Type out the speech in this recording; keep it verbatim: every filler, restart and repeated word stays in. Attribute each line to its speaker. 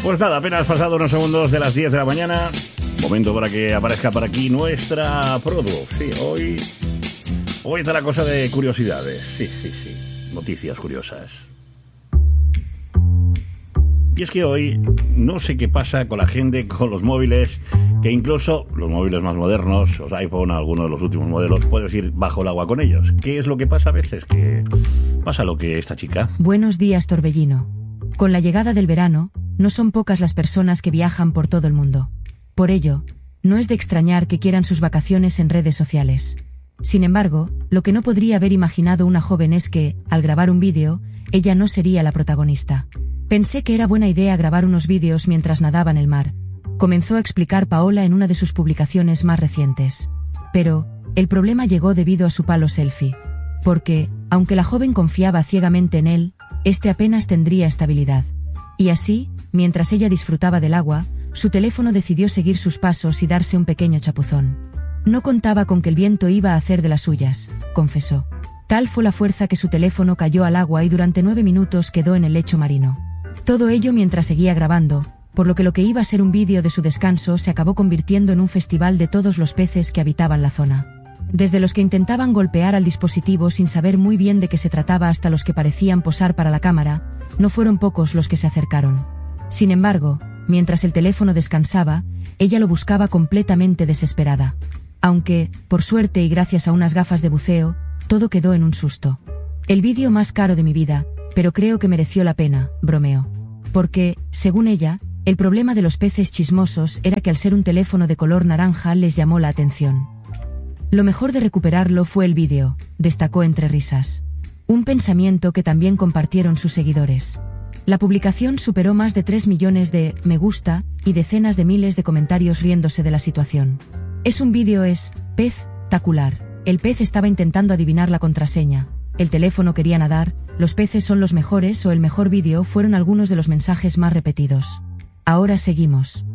Speaker 1: Pues nada, apenas pasado unos segundos de las diez de la mañana. Momento para que aparezca por aquí nuestra produ. Sí, hoy... Hoy está la cosa de curiosidades. Sí, sí, sí. Noticias curiosas. Y es que hoy no sé qué pasa con la gente, con los móviles, que incluso los móviles más modernos, los iPhone, algunos de los últimos modelos, puedes ir bajo el agua con ellos. ¿Qué es lo que pasa a veces? Que pasa lo que esta chica.
Speaker 2: Buenos días, Torbellino. Con la llegada del verano, no son pocas las personas que viajan por todo el mundo. Por ello, no es de extrañar que quieran sus vacaciones en redes sociales. Sin embargo, lo que no podría haber imaginado una joven es que, al grabar un vídeo, ella no sería la protagonista. Pensé que era buena idea grabar unos vídeos mientras nadaba en el mar, comenzó a explicar Paola en una de sus publicaciones más recientes. Pero, el problema llegó debido a su palo selfie. Porque, aunque la joven confiaba ciegamente en él, este apenas tendría estabilidad. Y así, mientras ella disfrutaba del agua, su teléfono decidió seguir sus pasos y darse un pequeño chapuzón. No contaba con que el viento iba a hacer de las suyas, confesó. Tal fue la fuerza que su teléfono cayó al agua y durante nueve minutos quedó en el lecho marino. Todo ello mientras seguía grabando, por lo que lo que iba a ser un vídeo de su descanso se acabó convirtiendo en un festival de todos los peces que habitaban la zona. Desde los que intentaban golpear al dispositivo sin saber muy bien de qué se trataba hasta los que parecían posar para la cámara, no fueron pocos los que se acercaron. Sin embargo, mientras el teléfono descansaba, ella lo buscaba completamente desesperada. Aunque, por suerte y gracias a unas gafas de buceo, todo quedó en un susto. El vídeo más caro de mi vida, pero creo que mereció la pena, bromeó. Porque, según ella, el problema de los peces chismosos era que al ser un teléfono de color naranja les llamó la atención. Lo mejor de recuperarlo fue el vídeo, destacó entre risas. Un pensamiento que también compartieron sus seguidores. La publicación superó más de tres millones de me gusta y decenas de miles de comentarios riéndose de la situación. Es un vídeo es, pez-tacular. El pez estaba intentando adivinar la contraseña. El teléfono quería nadar, los peces son los mejores o el mejor vídeo fueron algunos de los mensajes más repetidos. Ahora seguimos.